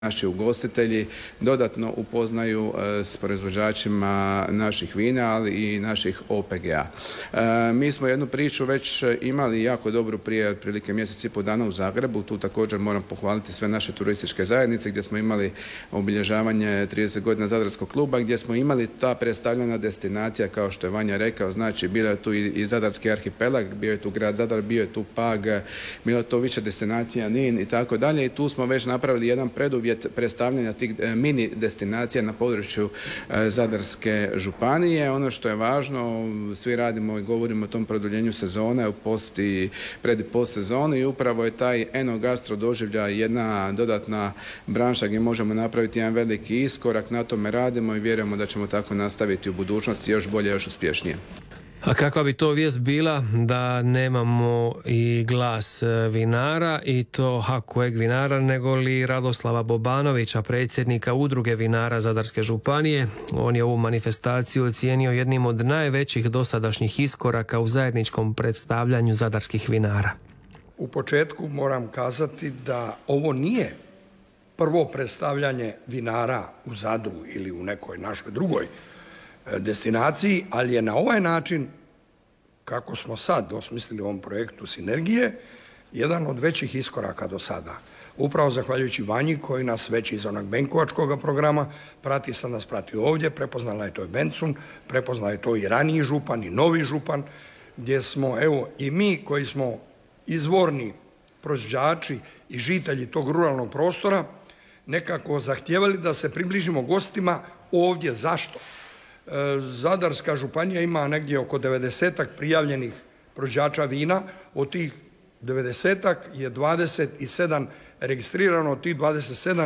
naši ugostitelji dodatno upoznaju s proizvođačima naših vina, ali i naših OPG-a. Mi smo jednu priču već imali jako dobru prije otprilike mjesec i pol dana u Zagrebu. Tu također moram pohvaliti sve naše turističke zajednice gdje smo imali obilježavanje 30 godina Zadarskog kluba, gdje smo imali ta predstavljena destinacija, kao što je Vanja rekao, znači bio je tu i Zadarski arhipelag, bio je tu grad Zadar, bio je tu Pag, bilo je to više destinacija Nin i tako dalje, i tu smo već napravili jedan preduvjet predstavljanja tih mini destinacija na području Zadarske županije. Ono što je važno, svi radimo i govorimo o tom produljenju sezone u post i pred i post sezoni, i upravo je taj enogastro doživljaj jedna dodatna branša gdje možemo napraviti jedan veliki iskorak. Na tome radimo i vjerujemo da ćemo tako nastaviti u budućnosti još bolje, još uspješnije. A kakva bi to vijest bila da nemamo i glas vinara, i to HAKUEG vinara, nego li Radoslava Bobanovića, predsjednika Udruge vinara Zadarske županije. On je ovu manifestaciju ocijenio jednim od najvećih dosadašnjih iskoraka u zajedničkom predstavljanju zadarskih vinara. U početku moram kazati da ovo nije prvo predstavljanje vinara u Zadru ili u nekoj našoj drugoj destinaciji, ali je na ovaj način, kako smo sad osmislili u ovom projektu Sinergije, jedan od većih iskoraka do sada. Upravo zahvaljujući Vanji, koji nas već iz onog Benkovačkog programa prati, sad nas prati ovdje, prepoznala je to i Bencun, prepoznala je to i raniji župan i novi župan, gdje smo, evo, i mi koji smo izvorni proizvođači i žitelji tog ruralnog prostora, nekako zahtijevali da se približimo gostima ovdje. Zašto? Zadarska županija ima negdje oko 90-ak prijavljenih proizvođača vina. Od tih 90-ak je 27 registrirano, od tih 27,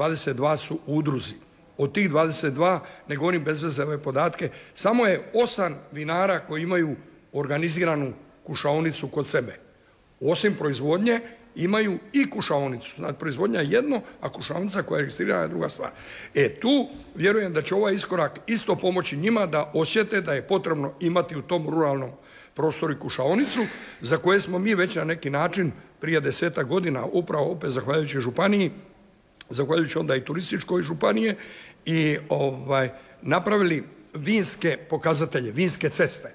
22 su u udruzi. Od tih 22, ne govorim bez veze ove podatke, samo je 8 vinara koji imaju organiziranu kušaonicu kod sebe. Osim proizvodnje, imaju i kušaonicu. Znači, proizvodnja je jedno, a kušaonica koja je registrirana je druga stvar. Tu vjerujem da će ovaj iskorak isto pomoći njima da osjete da je potrebno imati u tom ruralnom prostoru i kušaonicu, za koje smo mi već na neki način prije 10 godina, upravo opet zahvaljujući županiji, zahvaljujući onda i turističkoj županije, i napravili vinske pokazatelje, vinske ceste,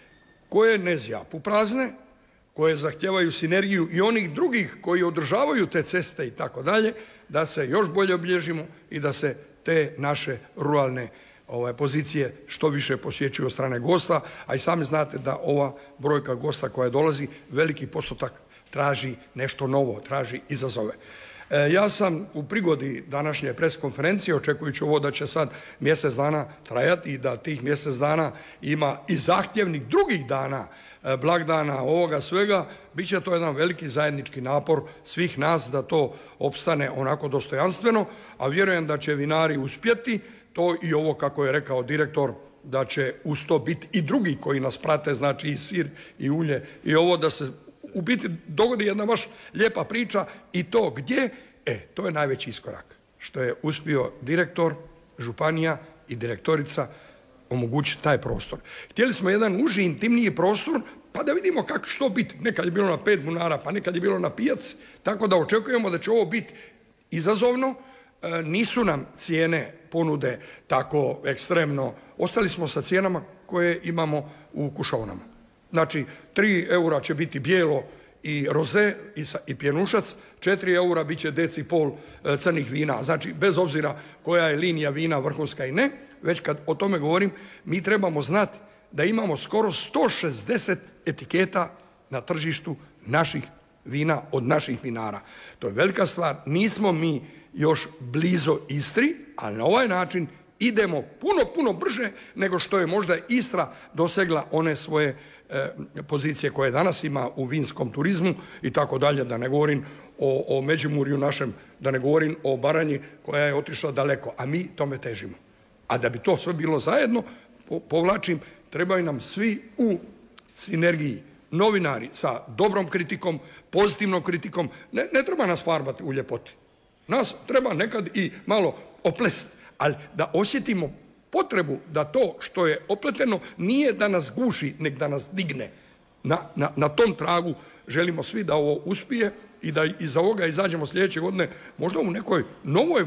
koje ne zjapu prazne, koje zahtijevaju sinergiju i onih drugih koji održavaju te ceste i tako dalje, da se još bolje obilježimo i da se te naše ruralne pozicije što više posjećuju od strane gosta, a i sami znate da ova brojka gosta koja dolazi, veliki postotak traži nešto novo, traži izazove. Ja sam u prigodi današnje pres konferencije, očekujući ovo da će sad mjesec dana trajati i da tih mjesec dana ima i zahtjevnih drugih dana, blagdana, ovoga svega, bit će to jedan veliki zajednički napor svih nas da to opstane onako dostojanstveno, a vjerujem da će vinari uspjeti to, i ovo kako je rekao direktor, da će uz to biti i drugi koji nas prate, znači i sir i ulje i ovo, da se u biti dogodi jedna baš lijepa priča. I to gdje? To je najveći iskorak što je uspio direktor, županija i direktorica omogućiti taj prostor. Htjeli smo jedan uži, intimniji prostor, pa da vidimo kako što biti. Nekad je bilo na 5 bunara, pa nekad je bilo na pijaci, tako da očekujemo da će ovo biti izazovno. Nisu nam cijene ponude tako ekstremno. Ostali smo sa cijenama koje imamo u kušaonama. Znači, 3 eura će biti bijelo i roze i pjenušac, 4 eura bit će deci pol crnih vina. Znači, bez obzira koja je linija vina, vrhunska i ne, već kad o tome govorim, mi trebamo znati da imamo skoro 160 etiketa na tržištu naših vina od naših vinara. To je velika stvar. Nismo mi još blizu Istri, ali na ovaj način idemo puno brže nego što je možda Istra dosegla one svoje pozicije koje danas ima u vinskom turizmu i tako dalje, da ne govorim o Međimurju našem, da ne govorim o Baranji koja je otišla daleko, a mi tome težimo. A da bi to sve bilo zajedno, povlačim, trebaju nam svi u sinergiji, novinari sa dobrom kritikom, pozitivnom kritikom. Ne treba nas farbati u ljepoti. Nas treba nekad i malo oplesti, ali da osjetimo potrebu da to što je opleteno nije da nas guši, nek da nas digne. Na tom tragu želimo svi da ovo uspije i da iz ovoga izađemo sljedeće godine možda u nekoj novoj